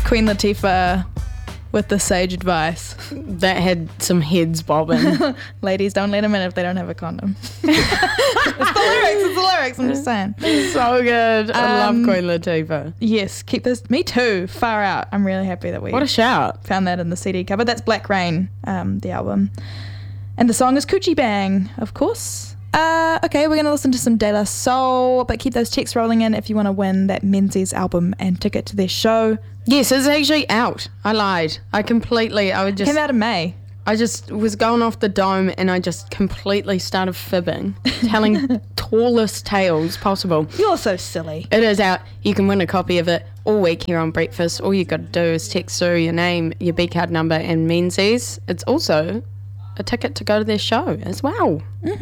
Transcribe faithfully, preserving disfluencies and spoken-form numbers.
Queen Latifah with the sage advice. That had some heads bobbing. Ladies, don't let them in if they don't have a condom. It's the lyrics, it's the lyrics, I'm just saying. So good. I Um, love Queen Latifah. Yes, keep this. Me too. Far out. I'm really happy that we What a shout. found that in the C D cover. That's Black Rain, um, the album. And the song is Coochie Bang, of course. Uh, okay, we're going to listen to some De La Soul, but keep those texts rolling in if you want to win that Menzies album and ticket to their show. Yes, it's actually out. I lied. I completely, I would just, Came out in May. I just was going off the dome and I just completely started fibbing, telling tallest tales possible. You're so silly. It is out. You can win a copy of it all week here on Breakfast. All you got to do is text through your name, your B card number and Menzies. It's also a ticket to go to their show as well. Mm-hmm.